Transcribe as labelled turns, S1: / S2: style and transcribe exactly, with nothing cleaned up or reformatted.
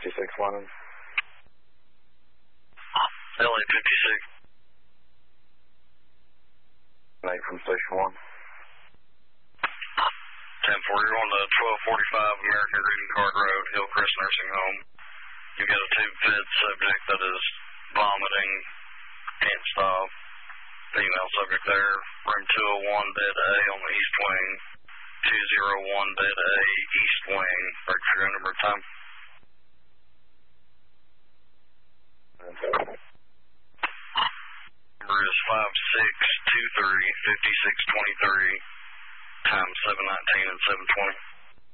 S1: fifty-six London.
S2: L A fifty-six.
S1: eight from Station one.
S2: ten four, you're on the twelve forty-five American Greeting Card Road, Hillcrest Nursing Home. You got a tube-fed subject that is vomiting, can't stop. Female subject there, room two oh one, bed A on the east wing, two oh one, bed A, east wing. Break for your number of time. Number is five six two three, five six two three, time seven nineteen and seven twenty.